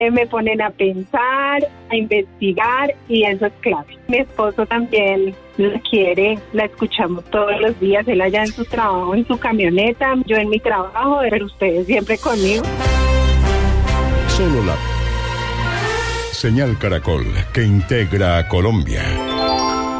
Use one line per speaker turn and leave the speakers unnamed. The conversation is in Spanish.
me ponen a pensar, a investigar y eso es clave. Mi esposo también la quiere, la escuchamos todos los días, él allá en su trabajo, en su camioneta, yo en mi trabajo, pero ustedes siempre conmigo.
Solo la señal Caracol que integra a Colombia.